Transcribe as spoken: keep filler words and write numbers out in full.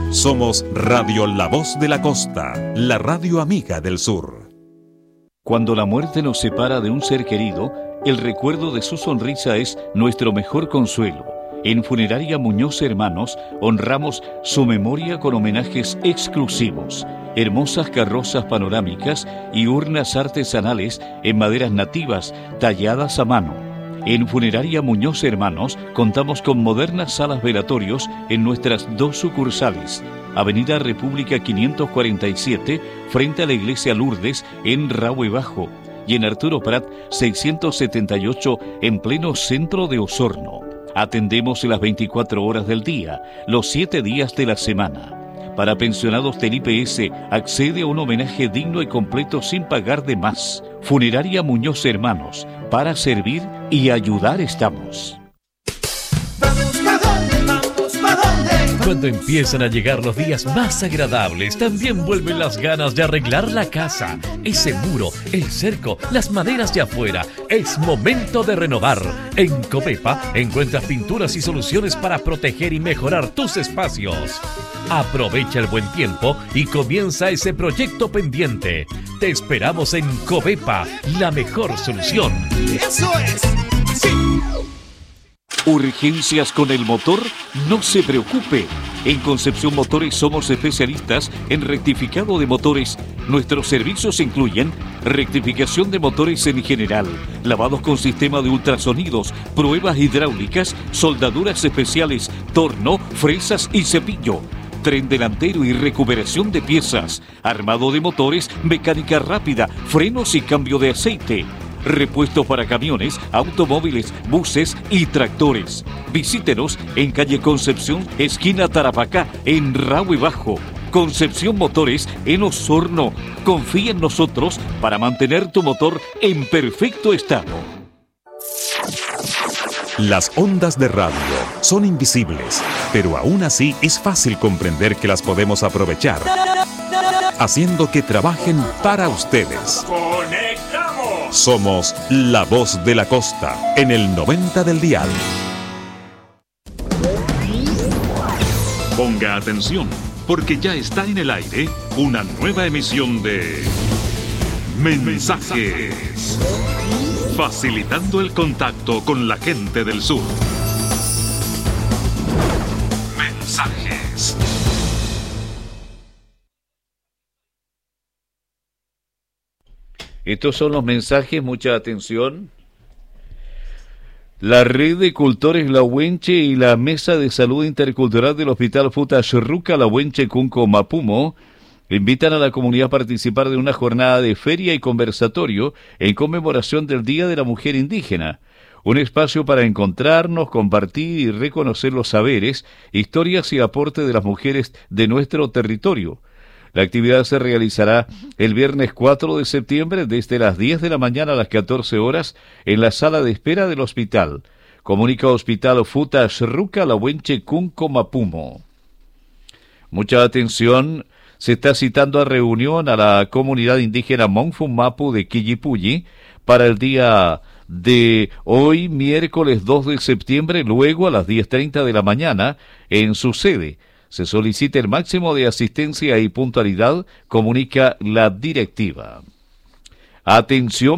Somos Radio La Voz de la Costa, la radio amiga del sur. Cuando la muerte nos separa de un ser querido, el recuerdo de su sonrisa es nuestro mejor consuelo. En Funeraria Muñoz Hermanos honramos su memoria con homenajes exclusivos, hermosas carrozas panorámicas y urnas artesanales en maderas nativas talladas a mano. En Funeraria Muñoz Hermanos contamos con modernas salas velatorios en nuestras dos sucursales. Avenida República quinientos cuarenta y siete, frente a la Iglesia Lourdes, en Rahue Bajo, y en Arturo Prat seiscientos setenta y ocho, en pleno centro de Osorno. Atendemos las veinticuatro horas del día, los siete días de la semana. Para pensionados del I P S, accede a un homenaje digno y completo sin pagar de más. Funeraria Muñoz Hermanos, para servir y ayudar estamos. Cuando empiezan a llegar los días más agradables, también vuelven las ganas de arreglar la casa, ese muro, el cerco, las maderas de afuera. Es momento de renovar. En Covepa encuentras pinturas y soluciones para proteger y mejorar tus espacios. Aprovecha el buen tiempo y comienza ese proyecto pendiente. Te esperamos en Covepa, la mejor solución. ¡Eso es! ¡Sí! ¿Urgencias con el motor? No se preocupe. En Concepción Motores somos especialistas en rectificado de motores. Nuestros servicios incluyen rectificación de motores en general, lavados con sistema de ultrasonidos, pruebas hidráulicas, soldaduras especiales, torno, fresas y cepillo, tren delantero y recuperación de piezas, armado de motores, mecánica rápida, frenos y cambio de aceite. Repuestos para camiones, automóviles, buses y tractores. Visítenos en calle Concepción, esquina Tarapacá, en Rahue Bajo. Concepción Motores en Osorno. Confía en nosotros para mantener tu motor en perfecto estado. Las ondas de radio son invisibles, pero aún así es fácil comprender que las podemos aprovechar, haciendo que trabajen para ustedes. Somos La Voz de la Costa, en el noventa del dial. Ponga atención, porque ya está en el aire una nueva emisión de Mensajes, facilitando el contacto con la gente del sur. Mensajes. Estos son los mensajes, mucha atención. La Red de Cultores Lahuenche y la Mesa de Salud Intercultural del Hospital Futachurruca Lahuenche Cunco Mapumo invitan a la comunidad a participar de una jornada de feria y conversatorio en conmemoración del Día de la Mujer Indígena. Un espacio para encontrarnos, compartir y reconocer los saberes, historias y aportes de las mujeres de nuestro territorio. La actividad se realizará el viernes cuatro de septiembre desde las diez de la mañana a las catorce horas en la sala de espera del hospital. Comunica Hospital Futachurruca Lahuenche Cunco Mapumo. Mucha atención, se está citando a reunión a la comunidad indígena Monfum Mapu de Quillipulli para el día de hoy, miércoles dos de septiembre, luego a las diez treinta de la mañana en su sede. Se solicita el máximo de asistencia y puntualidad, comunica la directiva. Atención.